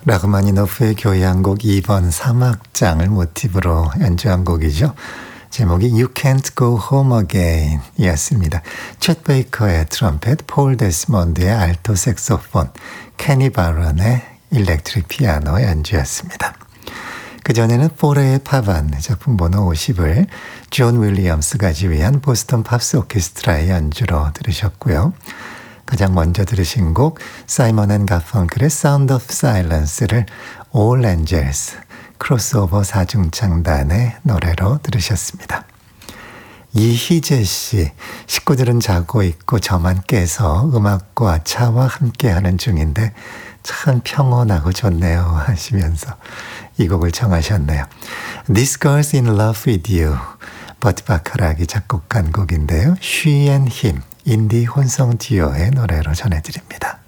라흐마니노프의 교향곡 2번 사막장을 모티브로 연주한 곡이죠. 제목이 You Can't Go Home Again 이었습니다. 챗 베이커의 트럼펫, 폴 데스몬드의 알토 색소폰, 케니 바런의 일렉트릭 피아노 연주였습니다. 그전에는 포레의 파반 작품 번호 50을 존 윌리엄스가 지휘한 보스턴 팝스 오케스트라의 연주로 들으셨고요. 가장 먼저 들으신 곡 사이먼 앤 가펑클의 Sound of Silence를 All Angels 크로스오버 사중창단의 노래로 들으셨습니다. 이희재 씨, 식구들은 자고 있고 저만 깨서 음악과 차와 함께하는 중인데 참 평온하고 좋네요 하시면서 이 곡을 청하셨네요. This Girl's in Love with You, 버트 바카락이 작곡한 곡인데요. She and Him, 인디 혼성 듀오의 노래로 전해드립니다.